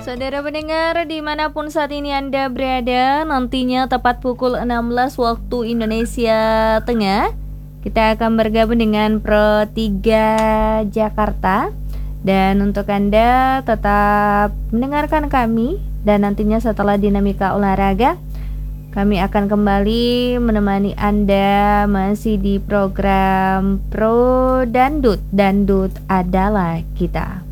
Saudara pendengar, dimanapun saat ini Anda berada, nantinya tepat pukul 16 waktu Indonesia Tengah, kita akan bergabung dengan Pro 3 Jakarta. Dan untuk Anda tetap mendengarkan kami, dan nantinya setelah dinamika olahraga, kami akan kembali menemani Anda masih di program Pro Dandut. Dandut adalah kita.